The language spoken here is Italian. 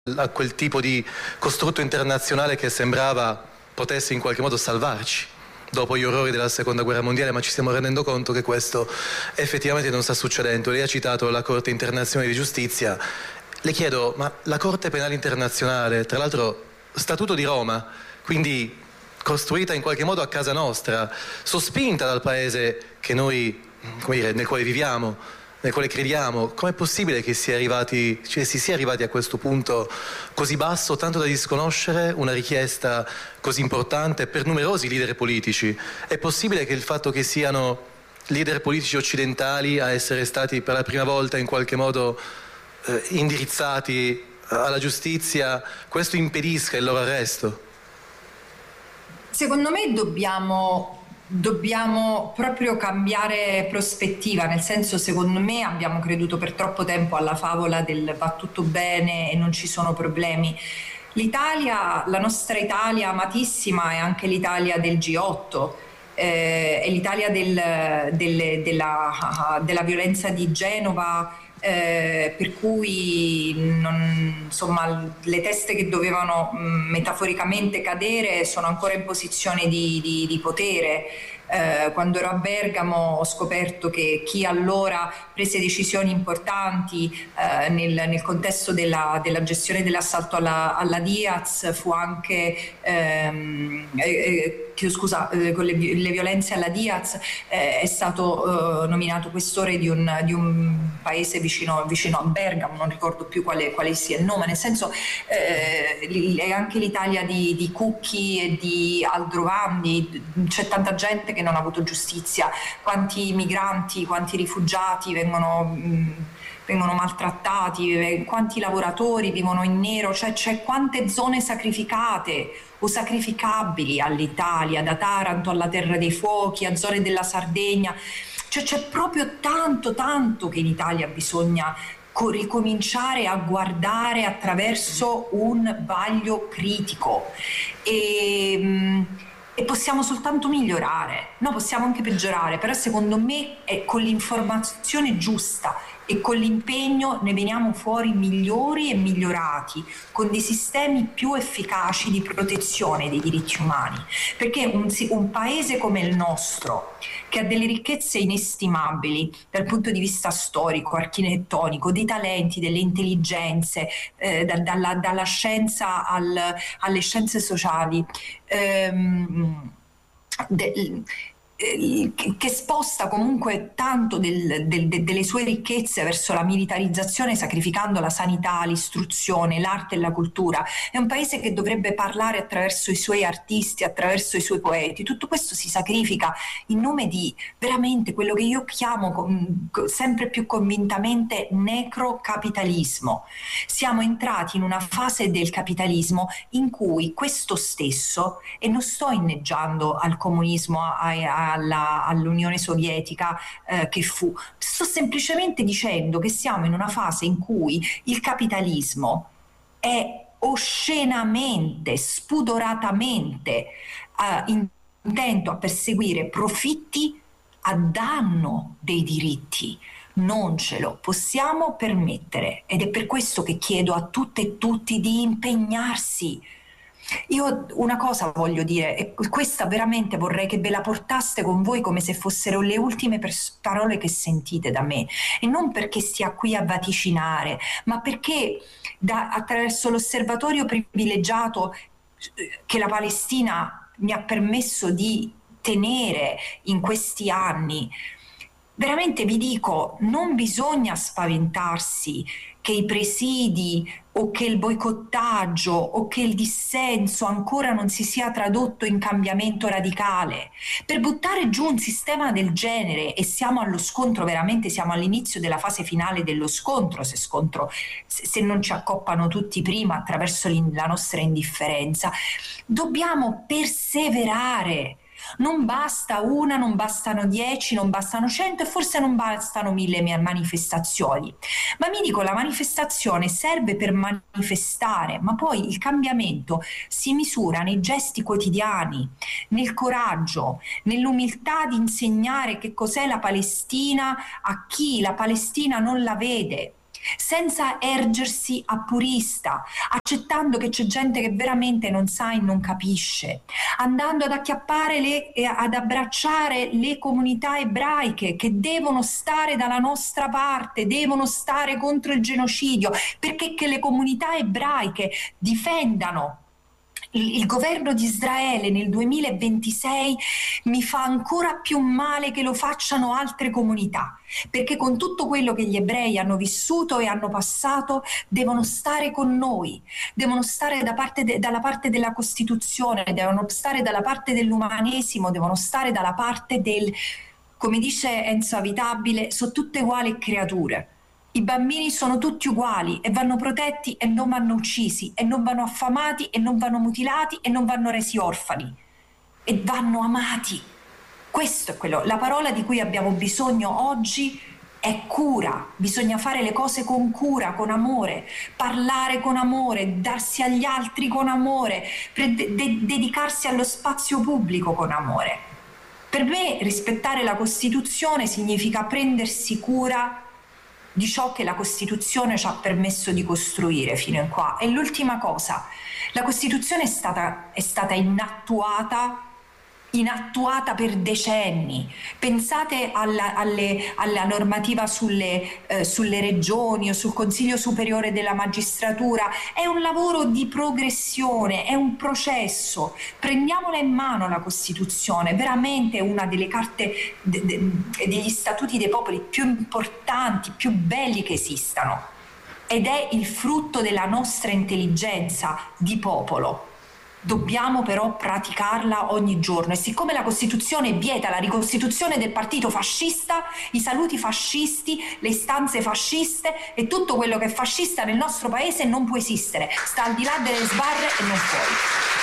a quel tipo di costrutto internazionale che sembrava potesse in qualche modo salvarci dopo gli orrori della Seconda Guerra Mondiale, ma ci stiamo rendendo conto che questo effettivamente non sta succedendo. Lei ha citato la Corte Internazionale di Giustizia. Le chiedo, ma la Corte Penale Internazionale, tra l'altro Statuto di Roma, quindi costruita in qualche modo a casa nostra, sospinta dal paese che noi, come dire, nel quale viviamo, nel quale crediamo, com'è possibile che si sia arrivati a questo punto così basso, tanto da disconoscere una richiesta così importante per numerosi leader politici? È possibile che il fatto che siano leader politici occidentali a essere stati per la prima volta in qualche modo indirizzati alla giustizia, questo impedisca il loro arresto? Secondo me dobbiamo proprio cambiare prospettiva, nel senso, secondo me abbiamo creduto per troppo tempo alla favola del va tutto bene e non ci sono problemi. L'Italia, la nostra Italia amatissima, è anche l'Italia del G8, è l'Italia della violenza di Genova, per cui insomma, le teste che dovevano metaforicamente cadere sono ancora in posizione di potere. Quando ero a Bergamo ho scoperto che chi allora prese decisioni importanti nel contesto della gestione dell'assalto alla Diaz fu anche con le violenze alla Diaz, è stato nominato questore di un paese vicino a Bergamo, non ricordo più quale sia il nome, nel senso è anche l'Italia di Cucchi e di Aldrovandi. C'è tanta gente che non ha avuto giustizia, quanti migranti, quanti rifugiati vengono maltrattati, quanti lavoratori vivono in nero, cioè quante zone sacrificate o sacrificabili all'Italia, da Taranto alla Terra dei Fuochi a zone della Sardegna. Cioè c'è proprio tanto che in Italia bisogna ricominciare a guardare attraverso un vaglio critico e possiamo soltanto migliorare, no, possiamo anche peggiorare, però secondo me è con l'informazione giusta e con l'impegno ne veniamo fuori migliori e migliorati, con dei sistemi più efficaci di protezione dei diritti umani, perché un paese come il nostro, che ha delle ricchezze inestimabili dal punto di vista storico, architettonico, dei talenti, delle intelligenze, dalla scienza alle scienze sociali, che sposta comunque tanto delle sue ricchezze verso la militarizzazione, sacrificando la sanità, l'istruzione, l'arte e la cultura. È un paese che dovrebbe parlare attraverso i suoi artisti, attraverso i suoi poeti. Tutto questo si sacrifica in nome di veramente quello che io chiamo sempre più convintamente necrocapitalismo. Siamo entrati in una fase del capitalismo in cui questo stesso, e non sto inneggiando al comunismo, all'Unione Sovietica che fu, sto semplicemente dicendo che siamo in una fase in cui il capitalismo è oscenamente, spudoratamente intento a perseguire profitti a danno dei diritti. Non ce lo possiamo permettere ed è per questo che chiedo a tutte e tutti di impegnarsi. Io una cosa voglio dire, e questa veramente vorrei che ve la portaste con voi come se fossero le ultime parole che sentite da me, e non perché stia qui a vaticinare, ma perché attraverso l'osservatorio privilegiato che la Palestina mi ha permesso di tenere in questi anni, veramente vi dico, non bisogna spaventarsi che i presidi o che il boicottaggio o che il dissenso ancora non si sia tradotto in cambiamento radicale. Per buttare giù un sistema del genere, e siamo allo scontro, veramente siamo all'inizio della fase finale dello scontro, se non ci accoppano tutti prima attraverso la nostra indifferenza, dobbiamo perseverare. Non basta una, non bastano 10, non bastano 100 e forse non bastano 1000 manifestazioni. Ma mi dico, la manifestazione serve per manifestare, ma poi il cambiamento si misura nei gesti quotidiani, nel coraggio, nell'umiltà di insegnare che cos'è la Palestina a chi la Palestina non la vede. senza ergersi a purista, accettando che c'è gente che veramente non sa e non capisce, andando ad acchiappare ad abbracciare le comunità ebraiche che devono stare dalla nostra parte, devono stare contro il genocidio, perché che le comunità ebraiche difendano il governo di Israele nel 2026 mi fa ancora più male che lo facciano altre comunità, perché con tutto quello che gli ebrei hanno vissuto e hanno passato devono stare con noi, devono stare dalla parte della Costituzione, devono stare dalla parte dell'umanesimo, devono stare dalla parte del, come dice Enzo Avitabile, sono tutte uguali creature. I bambini sono tutti uguali e vanno protetti e non vanno uccisi e non vanno affamati e non vanno mutilati e non vanno resi orfani e vanno amati. Questo è quello, la parola di cui abbiamo bisogno oggi è cura. Bisogna fare le cose con cura, con amore, parlare con amore, darsi agli altri con amore, dedicarsi allo spazio pubblico con amore. Per me rispettare la Costituzione significa prendersi cura di ciò che la Costituzione ci ha permesso di costruire fino in qua. E l'ultima cosa, la Costituzione è stata inattuata per decenni. Pensate alla normativa sulle regioni o sul Consiglio Superiore della Magistratura. È un lavoro di progressione, è un processo. Prendiamola in mano la Costituzione, veramente una delle carte degli statuti dei popoli più importanti, più belli che esistano, ed è il frutto della nostra intelligenza di popolo. Dobbiamo però praticarla ogni giorno, e siccome la Costituzione vieta la ricostituzione del partito fascista, i saluti fascisti, le istanze fasciste e tutto quello che è fascista nel nostro paese non può esistere, sta al di là delle sbarre e non puoi.